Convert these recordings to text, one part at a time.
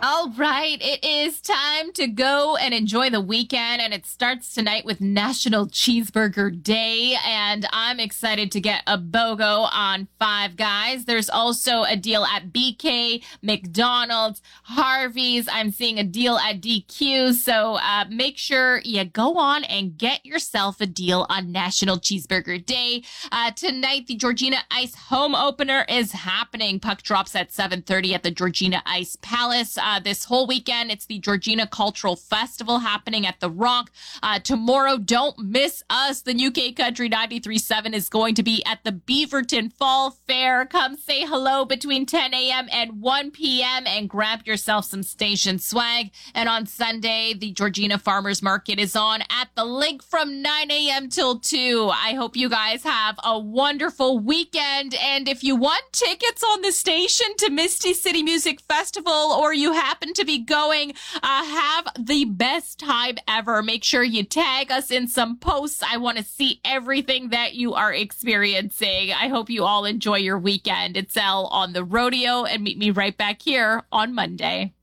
All right, it is time to go and enjoy the weekend, and it starts tonight with National Cheeseburger Day, and I'm excited to get a BOGO on Five Guys. There's also a deal at BK, McDonald's, Harvey's. I'm seeing a deal at DQ, so make sure you go on and get yourself a deal on National Cheeseburger Day. Tonight, the Georgina Ice home opener is happening. Puck drops at 7:30 at the Georgina Ice Palace. This whole weekend, it's the Georgina Cultural Festival happening at the Rock. Tomorrow, don't miss us. The UK Country 93.7 is going to be at the Beaverton Fall Fair. Come say hello between 10 a.m. and 1 p.m. and grab yourself some station swag. And on Sunday, the Georgina Farmers Market is on at the Link from 9 a.m. till 2. I hope you guys have a wonderful weekend. And if you want tickets on the station to Misty City Music Festival, or you happen to be going, have the best time ever. Make sure you tag us in some posts. I want to see everything that you are experiencing. I hope you all enjoy your weekend. It's Elle on the rodeo, and meet me right back here on Monday.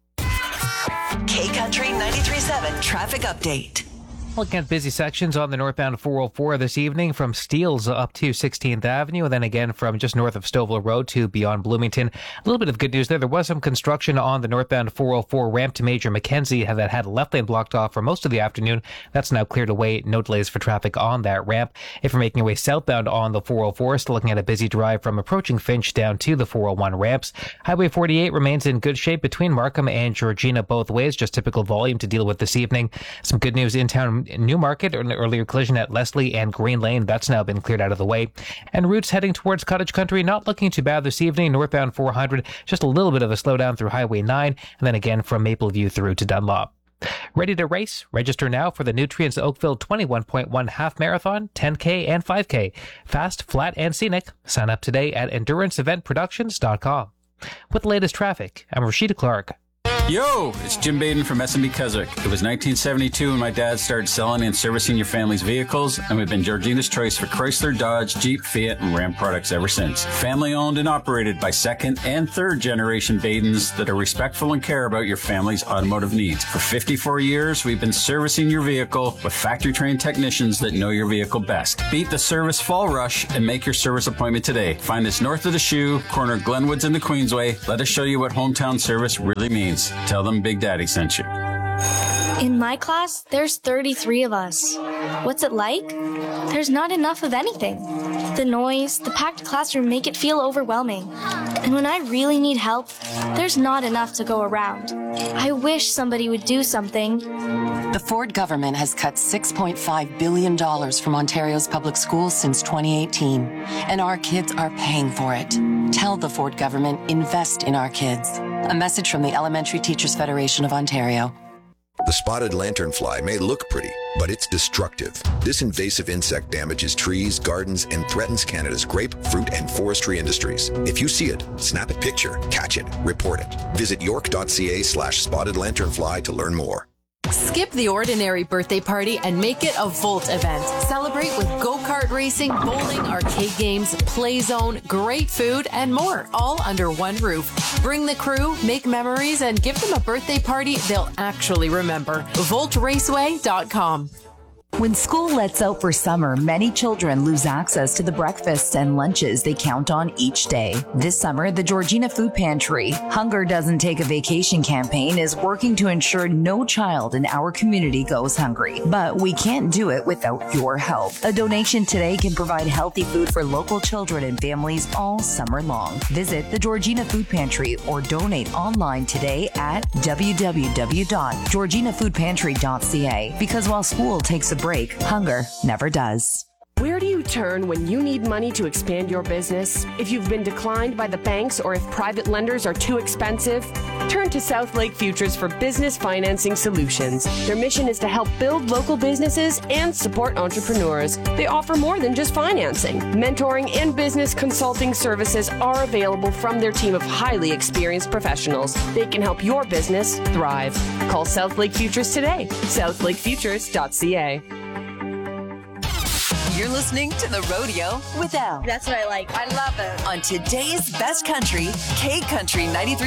K Country 93.7 traffic update. Looking at busy sections on the northbound 404 this evening from Steeles up to 16th Avenue, and then again from just north of Stouffville Road to beyond Bloomington. A little bit of good news there. There was some construction on the northbound 404 ramp to Major Mackenzie that had a left lane blocked off for most of the afternoon. That's now cleared away. No delays for traffic on that ramp. If you're making your way southbound on the 404, still looking at a busy drive from approaching Finch down to the 401 ramps. Highway 48 remains in good shape between Markham and Georgina both ways. Just typical volume to deal with this evening. Some good news in town. Newmarket, an earlier collision at Leslie and Green Lane. That's now been cleared out of the way. And routes heading towards Cottage Country, not looking too bad this evening. Northbound 400, just a little bit of a slowdown through Highway 9, and then again from Mapleview through to Dunlop. Ready to race? Register now for the Nutrients Oakville 21.1 half marathon, 10K and 5K. Fast, flat, and scenic. Sign up today at enduranceeventproductions.com. With the latest traffic, I'm Rashida Clark. Yo, it's Jim Baden from S&B Keswick. It was 1972 when my dad started selling and servicing your family's vehicles, and we've been Georgina's choice for Chrysler, Dodge, Jeep, Fiat, and Ram products ever since. Family owned and operated by second and third generation Badens that are respectful and care about your family's automotive needs. For 54 years, we've been servicing your vehicle with factory trained technicians that know your vehicle best. Beat the service fall rush and make your service appointment today. Find us north of the Shoe, corner Glenwoods and the Queensway. Let us show you what hometown service really means. Tell them Big Daddy sent you. In my class, there's 33 of us. What's it like? There's not enough of anything. The noise, the packed classroom make it feel overwhelming. And when I really need help, there's not enough to go around. I wish somebody would do something. The Ford government has cut $6.5 billion from Ontario's public schools since 2018, and our kids are paying for it. Tell the Ford government, invest in our kids. A message from the Elementary Teachers Federation of Ontario. The spotted lanternfly may look pretty, but it's destructive. This invasive insect damages trees, gardens, and threatens Canada's grape, fruit, and forestry industries. If you see it, snap a picture, catch it, report it. Visit york.ca/spotted lanternfly to learn more. Skip the ordinary birthday party and make it a Volt event. Celebrate with go-kart racing, bowling, arcade games, play zone, great food, and more, all under one roof. Bring the crew, make memories, and give them a birthday party they'll actually remember. VoltRaceway.com. When school lets out for summer, many children lose access to the breakfasts and lunches they count on each day. This summer, the Georgina Food Pantry, Hunger Doesn't Take a Vacation campaign is working to ensure no child in our community goes hungry. But we can't do it without your help. A donation today can provide healthy food for local children and families all summer long. Visit the Georgina Food Pantry or donate online today at www.georginafoodpantry.ca. Because while school takes a break, hunger never does. Where do you turn when you need money to expand your business? If you've been declined by the banks or if private lenders are too expensive, turn to Southlake Futures for business financing solutions. Their mission is to help build local businesses and support entrepreneurs. They offer more than just financing. Mentoring and business consulting services are available from their team of highly experienced professionals. They can help your business thrive. Call Southlake Futures today. southlakefutures.ca. You're listening to The Rodeo with Elle. That's what I like. I love it. On today's best country, K Country 93.